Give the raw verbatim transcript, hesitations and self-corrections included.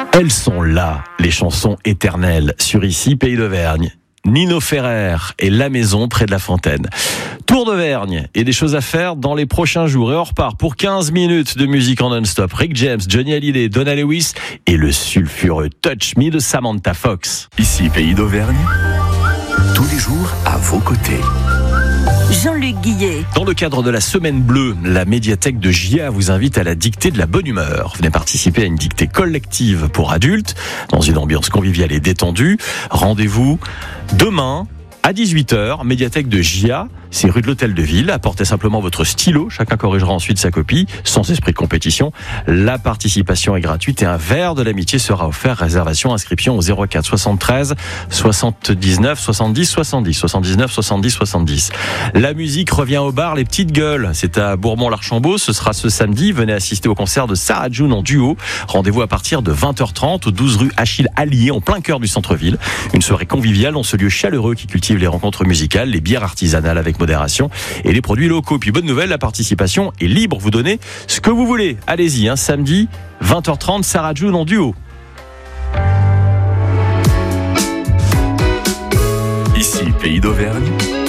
Elles sont là, les chansons éternelles, sur Ici, Pays d'Auvergne. Nino Ferrer et La Maison près de la Fontaine. Tour d'Auvergne et des choses à faire dans les prochains jours. Et on repart pour quinze minutes de musique en non-stop. Rick James, Johnny Hallyday, Donna Lewis et le sulfureux Touch Me de Samantha Fox. Ici, Pays d'Auvergne, tous les jours à vos côtés. Jean-Luc Guillet. Dans le cadre de la Semaine Bleue, la médiathèque de J A vous invite à la dictée de la bonne humeur. Venez participer à une dictée collective pour adultes, dans une ambiance conviviale et détendue. Rendez-vous demain à dix-huit heures, médiathèque de J A, c'est rue de l'Hôtel de Ville. Apportez simplement votre stylo, chacun corrigera ensuite sa copie, sans esprit de compétition. La participation est gratuite et un verre de l'amitié sera offert. Réservation, inscription au zéro quatre soixante-treize soixante-dix-neuf soixante-dix soixante-dix soixante-dix-neuf soixante-dix soixante-dix. La musique revient au bar Les Petites Gueules. C'est à Bourmont-l'Archambault. Ce sera ce samedi. Venez assister au concert de Sarah June en duo. Rendez-vous à partir de vingt heures trente au douze rue Achille Allier, en plein cœur du centre-ville. Une soirée conviviale dans ce lieu chaleureux qui cultive les rencontres musicales, les bières artisanales avec modération et les produits locaux. Puis bonne nouvelle, la participation est libre. Vous donnez ce que vous voulez. Allez-y, hein, samedi, vingt heures trente, Sarah June en duo. Ici, Pays d'Auvergne,